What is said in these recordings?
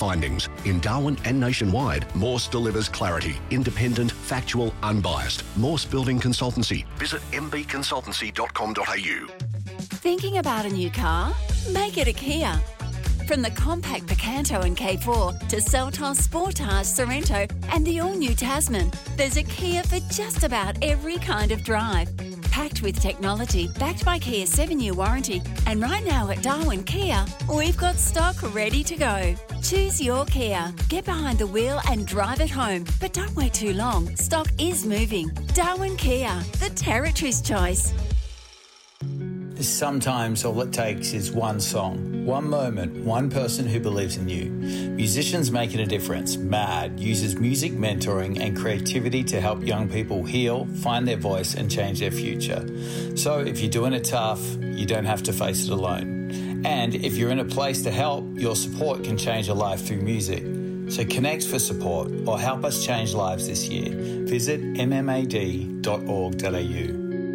findings. In Darwin and nationwide, Morse delivers clarity, independent, factual, unbiased. Morse Building Consultancy. Visit mbconsultancy.com.au. Thinking about a new car? Make it a Kia. From the compact Picanto and K4 to Seltos, Sportage, Sorrento and the all-new Tasman, there's a Kia for just about every kind of drive. Packed with technology, backed by Kia's 7-year warranty, and right now at Darwin Kia, we've got stock ready to go. Choose your Kia. Get behind the wheel and drive it home. But don't wait too long. Stock is moving. Darwin Kia, the territory's choice. Sometimes all it takes is one song, one moment, one person who believes in you. Musicians Making a Difference, MAD, uses music mentoring and creativity to help young people heal, find their voice and change their future. So if you're doing it tough, you don't have to face it alone. And if you're in a place to help, your support can change a life through music. So connect for support or help us change lives this year. Visit mmad.org.au.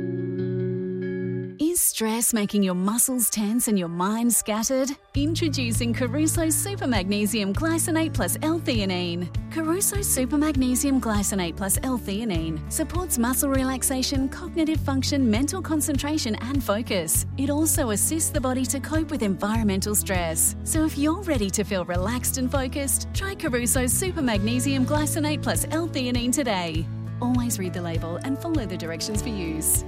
Is stress making your muscles tense and your mind scattered? Introducing Caruso Super Magnesium Glycinate plus L-theanine. Caruso Super Magnesium Glycinate plus L-theanine supports muscle relaxation, cognitive function, mental concentration and focus. It also assists the body to cope with environmental stress. So if you're ready to feel relaxed and focused, try Caruso Super Magnesium Glycinate plus L-theanine today. Always read the label and follow the directions for use.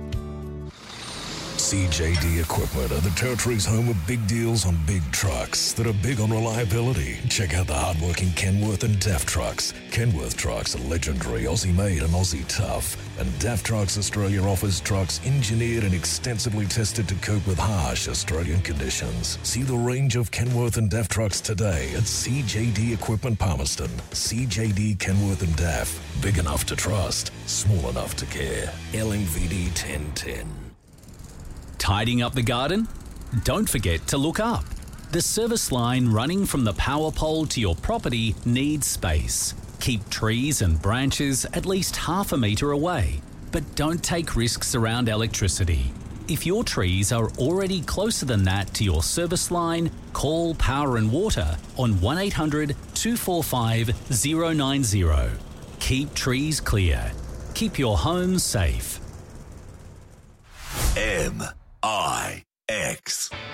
CJD Equipment are the Territory's home of big deals on big trucks that are big on reliability. Check out the hardworking Kenworth and DAF trucks. Kenworth trucks are legendary, Aussie-made and Aussie tough. And DAF Trucks Australia offers trucks engineered and extensively tested to cope with harsh Australian conditions. See the range of Kenworth and DAF trucks today at CJD Equipment Palmerston. CJD Kenworth and DAF. Big enough to trust, small enough to care. LMVD 1010. Tidying up the garden? Don't forget to look up. The service line running from the power pole to your property needs space. Keep trees and branches at least half a metre away, but don't take risks around electricity. If your trees are already closer than that to your service line, call Power and Water on 1800 245 090. Keep trees clear. Keep your home safe. MIX.